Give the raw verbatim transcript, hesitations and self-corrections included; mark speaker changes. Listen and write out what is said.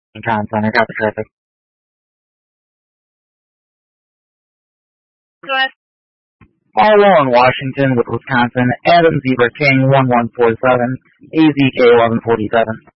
Speaker 1: Wisconsin. I got the traffic.
Speaker 2: Go ahead.
Speaker 1: Harlow in Washington with Wisconsin. Adam Zebra King one one four seven. A Z K eleven forty-seven.